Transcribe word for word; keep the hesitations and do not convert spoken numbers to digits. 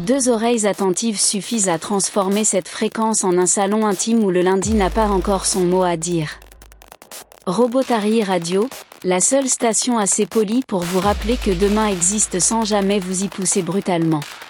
Deux oreilles attentives suffisent à transformer cette fréquence en un salon intime où le lundi n'a pas encore son mot à dire. Robotary Radio, la seule station assez polie pour vous rappeler que demain existe sans jamais vous y pousser brutalement.